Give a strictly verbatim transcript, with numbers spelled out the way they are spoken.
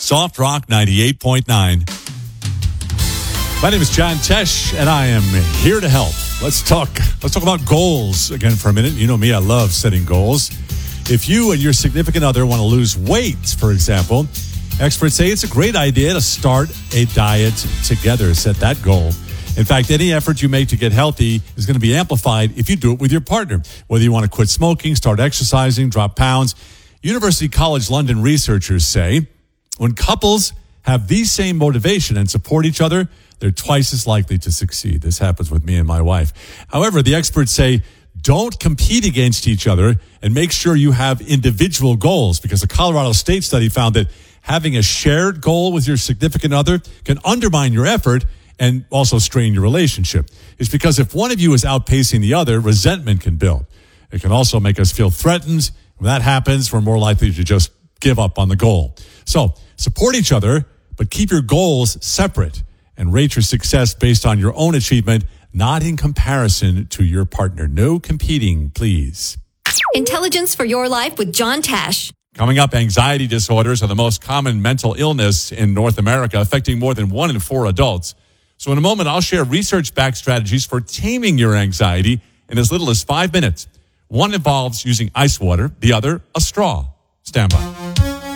Soft Rock ninety-eight point nine. My name is John Tesh, and I am here to help. Let's talk. Let's talk about goals again for a minute. You know me, I love setting goals. If you and your significant other want to lose weight, for example, experts say it's a great idea to start a diet together. Set that goal. In fact, any effort you make to get healthy is going to be amplified if you do it with your partner. Whether you want to quit smoking, start exercising, drop pounds. University College London researchers say when couples have the same motivation and support each other, they're twice as likely to succeed. This happens with me and my wife. However, the experts say don't compete against each other and make sure you have individual goals, because a Colorado State study found that having a shared goal with your significant other can undermine your effort and also strain your relationship. It's because if one of you is outpacing the other, resentment can build. It can also make us feel threatened. When that happens, we're more likely to just give up on the goal. So support each other, but keep your goals separate and rate your success based on your own achievement, not in comparison to your partner. No competing, please. Intelligence for your life with John Tesh. Coming up, anxiety disorders are the most common mental illness in North America, affecting more than one in four adults. So in a moment, I'll share research-backed strategies for taming your anxiety in as little as five minutes. One involves using ice water, the other, a straw. Stand by.